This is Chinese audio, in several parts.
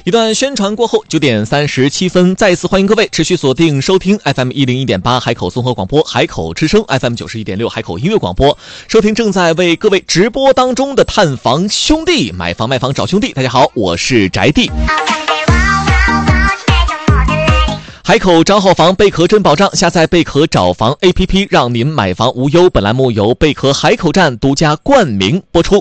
一段宣传过后，9点37分，再一次欢迎各位持续锁定收听 FM 101.8海口综合广播、海口之声 FM 91.6海口音乐广播，收听正在为各位直播当中的探房兄弟，买房卖房找兄弟。大家好，我是宅弟。海口找好房，贝壳真保障，下载贝壳找房 APP， 让您买房无忧。本栏目由贝壳海口站独家冠名播出。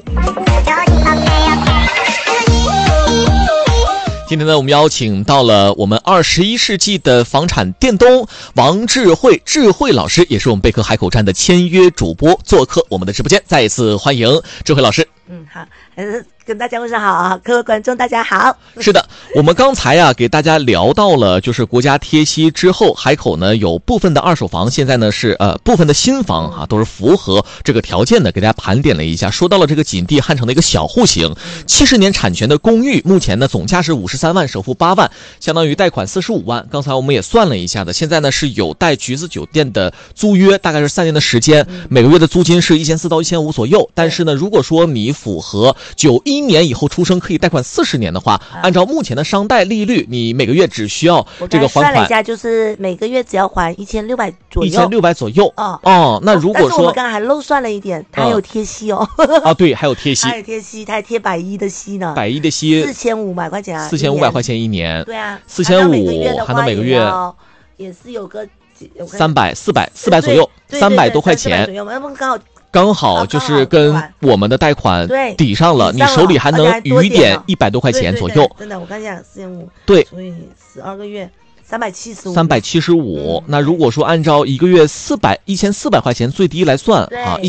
今天呢，我们邀请到了我们21世纪的房产店东王智慧老师，也是我们贝壳海口站的签约主播，做客我们的直播间。再一次欢迎智慧老师。 好，跟大家问声好啊，各位观众大家好。 是的，我们刚才给大家聊到了，就是国家贴息之后，海口呢有部分的二手房，现在呢是部分的新房都是符合这个条件的，给大家盘点了一下，说到了这个锦地汉城的一个小户型，70年产权的公寓，目前呢总价是53万，首付8万，相当于贷款45万。刚才我们也算了一下的，现在呢是有带橘子酒店的租约，大概是3年的时间，每个月的租金是1400到1500左右。但是呢，如果说你符合91年以后出生可以贷款40年的话，按照目前的商贷利率，你每个月只需要这个还款， 算了一下，就是每个月只要还1600左右。 1600左右。那如果说， 但是我们刚刚还漏算了一点，它有贴息哦。 对，还有贴息， 还有贴息，它还贴110的息呢。 110的息 ，4500块钱啊 ，4500块钱一年。 对啊 ，4500，还能每个月也是有个 300、400左右，300多块钱。刚好就是跟我们的贷款抵上了，你手里还能余点100多块钱左右。 真的，我看一下45， 对， 所以12个月 375。那如果说按照一个月1400块钱最低来算